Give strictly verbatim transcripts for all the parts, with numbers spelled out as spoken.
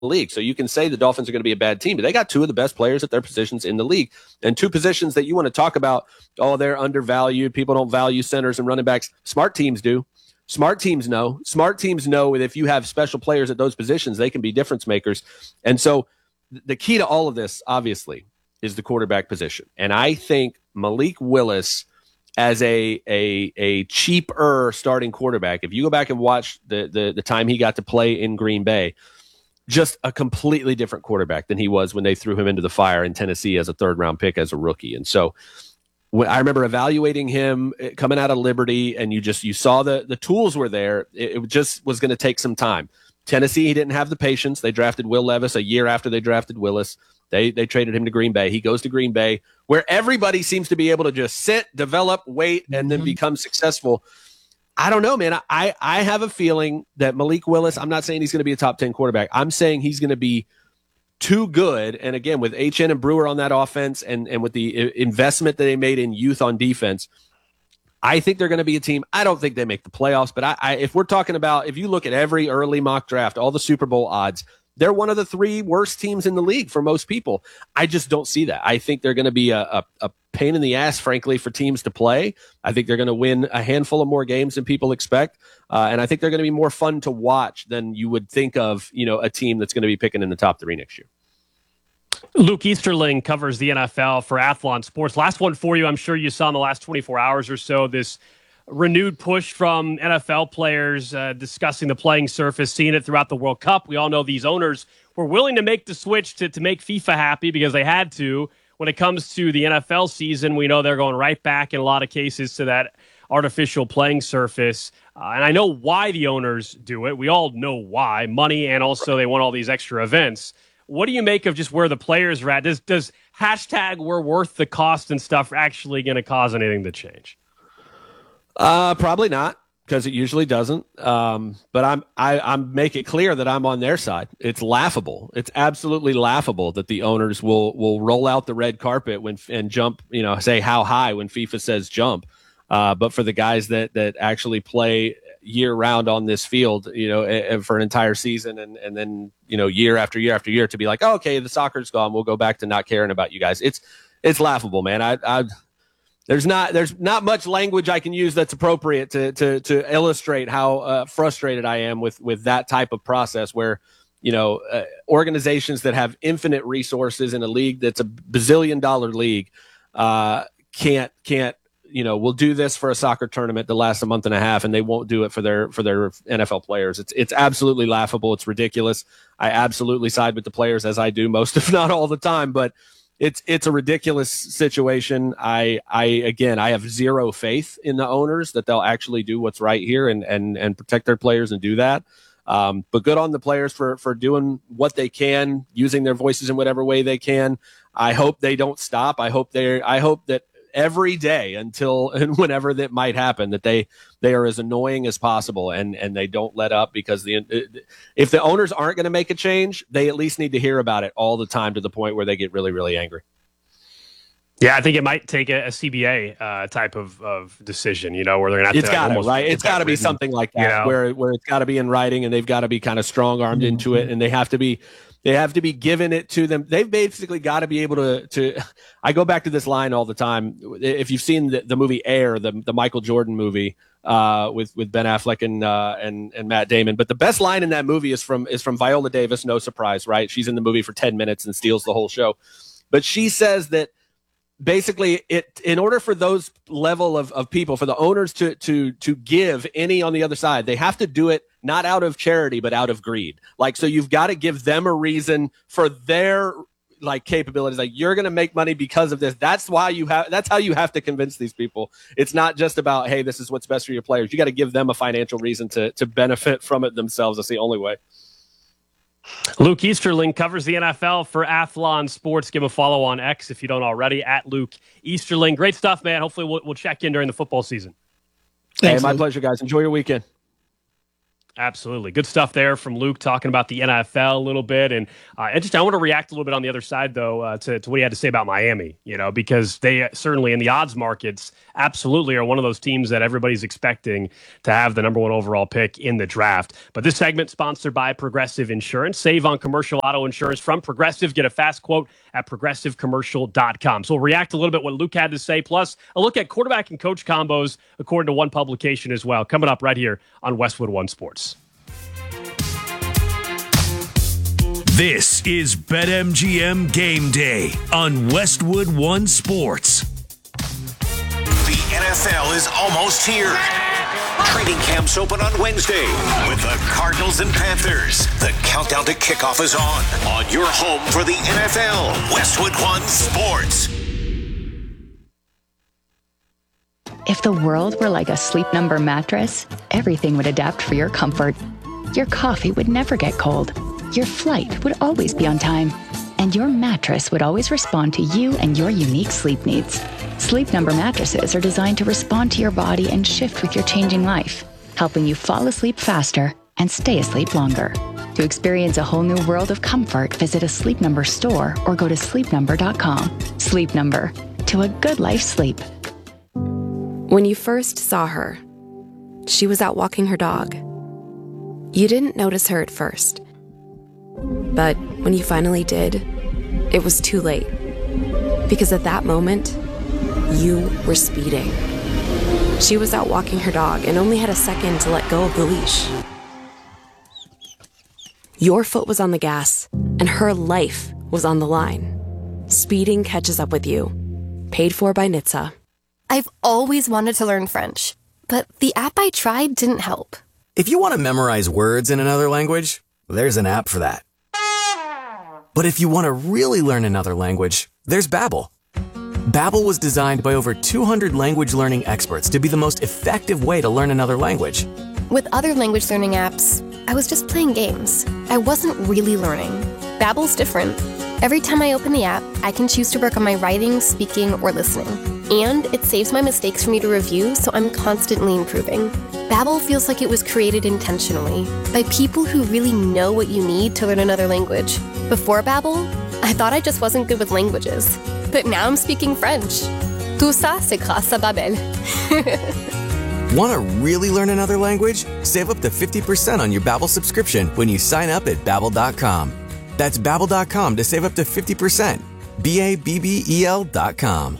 league. So you can say the Dolphins are going to be a bad team, but they got two of the best players at their positions in the league, and two positions that you want to talk about, oh, they're undervalued. People don't value centers and running backs. Smart teams do. Smart teams know. Smart teams know that if you have special players at those positions, they can be difference makers. And so the key to all of this, obviously, is the quarterback position. And I think Malik Willis as a a a cheaper starting quarterback, if you go back and watch the, the the time he got to play in Green Bay, just a completely different quarterback than he was when they threw him into the fire in Tennessee as a third round pick as a rookie. And so when I remember evaluating him coming out of Liberty, and you just you saw the the tools were there. It, it just was going to take some time. Tennessee, he didn't have the patience. They drafted Will Levis a year after they drafted Willis. They they traded him to Green Bay. He goes to Green Bay, where everybody seems to be able to just sit, develop, wait, and then mm-hmm. become successful. I don't know, man. I, I have a feeling that Malik Willis, I'm not saying he's going to be a top ten quarterback. I'm saying he's going to be too good. And again, with H N and Brewer on that offense, and, and with the investment that they made in youth on defense, I think they're going to be a team. I don't think they make the playoffs, but I, I if we're talking about, if you look at every early mock draft, all the Super Bowl odds, they're one of the three worst teams in the league for most people. I just don't see that. I think they're going to be a, a, a pain in the ass, frankly, for teams to play. I think they're going to win a handful of more games than people expect. Uh, and I think they're going to be more fun to watch than you would think of, you know, a team that's going to be picking in the top three next year. Luke Easterling covers the N F L for Athlon Sports. Last one for you. I'm sure you saw in the last twenty-four hours or so this renewed push from N F L players uh, discussing the playing surface, seeing it throughout the World Cup. We all know these owners were willing to make the switch to, to make FIFA happy because they had to. When it comes to the N F L season, we know they're going right back in a lot of cases to that artificial playing surface. Uh, and I know why the owners do it. We all know why. Money, and also they want all these extra events. What do you make of just where the players are at? Does, does hashtag we're worth the cost and stuff actually going to cause anything to change? Uh, probably not, because it usually doesn't. Um, but I'm I I'm make it clear that I'm on their side. It's laughable. It's absolutely laughable that the owners will will roll out the red carpet when and jump. You know, say how high when FIFA says jump. Uh, but for the guys that that actually play year round on this field, you know, for an entire season, and and then you know year after year after year to be like, oh, okay, the soccer's gone. We'll go back to not caring about you guys. It's it's laughable, man. I I. There's not there's not much language I can use that's appropriate to to to illustrate how uh, frustrated I am with with that type of process where, you know, uh, organizations that have infinite resources in a league that's a bazillion dollar league uh, can't can't you know will do this for a soccer tournament that lasts a month and a half, and they won't do it for their for their N F L players. It's it's absolutely laughable. It's ridiculous. I absolutely side with the players, as I do most, if not all the time, but. It's it's a ridiculous situation. I I again I have zero faith in the owners that they'll actually do what's right here and and and protect their players and do that. Um, but good on the players for for doing what they can, using their voices in whatever way they can. I hope they don't stop. I hope they I hope that every day until and whenever that might happen, that they they are as annoying as possible and and they don't let up, because the if the owners aren't going to make a change, they at least need to hear about it all the time to the point where they get really really angry. Yeah, I think it might take a, a C B A uh, type of, of decision, you know, where they're going to have it's to gotta, almost right? It's got to be something like that, you know? where where it's got to be in writing, and they've got to be kind of strong armed mm-hmm. into it, and they have to be they have to be given it to them. They've basically got to be able to to. I go back to this line all the time. If you've seen the, the movie Air, the the Michael Jordan movie uh, with with Ben Affleck and uh, and and Matt Damon, but the best line in that movie is from is from Viola Davis. No surprise, right? She's in the movie for ten minutes and steals the whole show, but she says that. Basically, it in order for those level of, of people, for the owners to to to give any on the other side, they have to do it not out of charity, but out of greed. Like, so you've got to give them a reason for their like capabilities. Like, you're going to make money because of this. That's why you have. That's how you have to convince these people. It's not just about, hey, this is what's best for your players. You got to give them a financial reason to to benefit from it themselves. That's the only way. Luke Easterling covers the N F L for Athlon Sports. Give him a follow on X if you don't already, at Luke Easterling. Great stuff, man. Hopefully we'll, we'll check in during the football season. Thanks, hey, my Luke. Pleasure, guys. Enjoy your weekend. Absolutely. Good stuff there from Luke talking about the N F L a little bit. And uh, I just I want to react a little bit on the other side, though, uh, to, to what he had to say about Miami, you know, because they certainly in the odds markets absolutely are one of those teams that everybody's expecting to have the number one overall pick in the draft. But this segment sponsored by Progressive Insurance. Save on commercial auto insurance from Progressive. Get a fast quote at progressive commercial dot com. So we'll react a little bit what Luke had to say, plus a look at quarterback and coach combos according to one publication as well. Coming up right here on Westwood One Sports. This is BetMGM Game Day on Westwood One Sports. The N F L is almost here. Training camps open on Wednesday with the Cardinals and Panthers. The countdown to kickoff is on. On your home for the N F L, Westwood One Sports. If the world were like a Sleep Number mattress, everything would adapt for your comfort. Your coffee would never get cold. Your flight would always be on time. And your mattress would always respond to you and your unique sleep needs. Sleep Number mattresses are designed to respond to your body and shift with your changing life, helping you fall asleep faster and stay asleep longer. To experience a whole new world of comfort, visit a Sleep Number store or go to sleep number dot com. Sleep Number, to a good life sleep. When you first saw her, she was out walking her dog. You didn't notice her at first. But when you finally did, it was too late. Because at that moment, you were speeding. She was out walking her dog and only had a second to let go of the leash. Your foot was on the gas, and her life was on the line. Speeding catches up with you. Paid for by N H T S A. I've always wanted to learn French, but the app I tried didn't help. If you want to memorize words in another language, there's an app for that. But if you want to really learn another language, there's Babbel. Babbel was designed by over two hundred language learning experts to be the most effective way to learn another language. With other language learning apps, I was just playing games. I wasn't really learning. Babbel's different. Every time I open the app, I can choose to work on my writing, speaking, or listening. And it saves my mistakes for me to review, so I'm constantly improving. Babbel feels like it was created intentionally by people who really know what you need to learn another language. Before Babbel, I thought I just wasn't good with languages. But now I'm speaking French. Tout ça, c'est grâce à Babbel. Want to really learn another language? Save up to fifty percent on your Babbel subscription when you sign up at babbel dot com. That's babbel dot com to save up to fifty percent. B A B B E L dot com.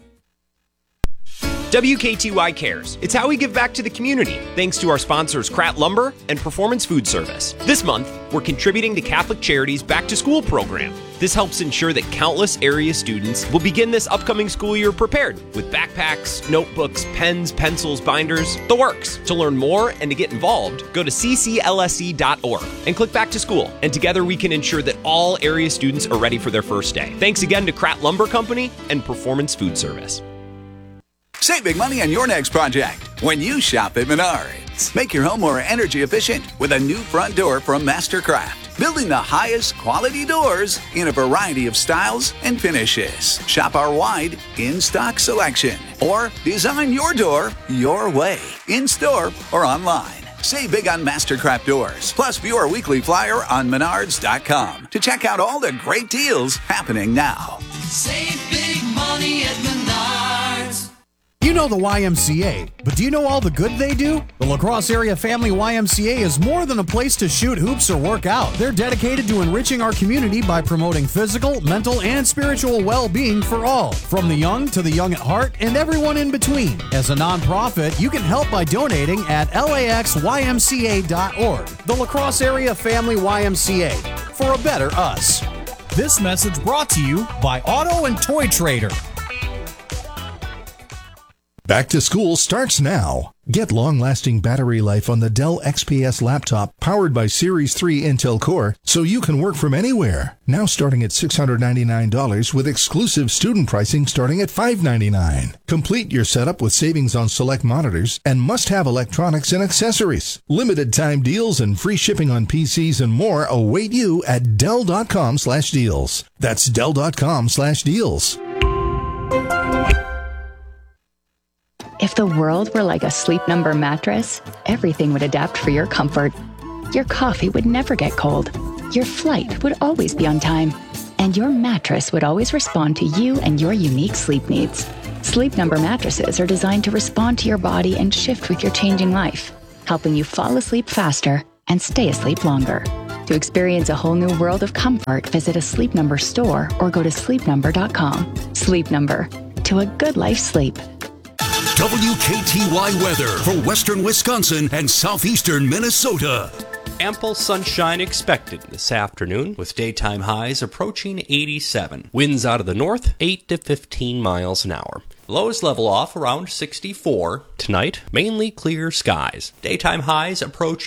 W K T Y cares. It's how we give back to the community, thanks to our sponsors Kratt Lumber and Performance Food Service. This month, we're contributing to Catholic Charities' Back to School program. This helps ensure that countless area students will begin this upcoming school year prepared with backpacks, notebooks, pens, pencils, binders, the works. To learn more and to get involved, go to c c l s e dot org and click Back to School. And together we can ensure that all area students are ready for their first day. Thanks again to Kratt Lumber Company and Performance Food Service. Save big money on your next project when you shop at Menards. Make your home more energy efficient with a new front door from Mastercraft. Building the highest quality doors in a variety of styles and finishes. Shop our wide in-stock selection or design your door your way, in-store or online. Save big on Mastercraft doors. Plus, view our weekly flyer on menards dot com to check out all the great deals happening now. Save big money at Menards. You know the Y M C A, but do you know all the good they do? The La Crosse Area Family Y M C A is more than a place to shoot hoops or work out. They're dedicated to enriching our community by promoting physical, mental, and spiritual well-being for all, from the young to the young at heart and everyone in between. As a nonprofit, you can help by donating at L A X Y M C A dot org. The La Crosse Area Family Y M C A, for a better us. This message brought to you by Auto and Toy Trader. Back to school starts now. Get long-lasting battery life on the Dell X P S laptop powered by Series three Intel Core so you can work from anywhere. Now starting at six hundred ninety-nine dollars with exclusive student pricing starting at five hundred ninety-nine dollars. Complete your setup with savings on select monitors and must-have electronics and accessories. Limited time deals and free shipping on P Cs and more await you at Dell dot com slash deals. That's Dell dot com slash deals. If If the world were like a Sleep Number mattress, everything would adapt for your comfort. Your coffee would never get cold. Your flight would always be on time. And your mattress would always respond to you and your unique sleep needs. Sleep Number mattresses are designed to respond to your body and shift with your changing life, helping you fall asleep faster and stay asleep longer. To experience a whole new world of comfort, visit a Sleep Number store or go to sleep number dot com. Sleep Number. To a good life sleep. W K T Y weather for western Wisconsin and southeastern Minnesota. Ample sunshine expected this afternoon, with daytime highs approaching eighty-seven. Winds out of the north, eight to fifteen miles an hour. Lows level off around sixty-four. Tonight, mainly clear skies. Daytime highs approach